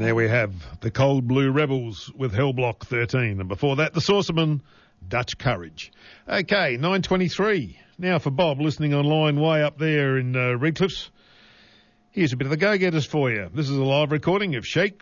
there we have the Cold Blue Rebels with Hellblock 13. And before that, the Saucermen, Dutch Courage. Okay, 9:23. Now for Bob, listening online way up there in Redcliffs. Here's a bit of the Go-Getters for you. This is a live recording of Shake,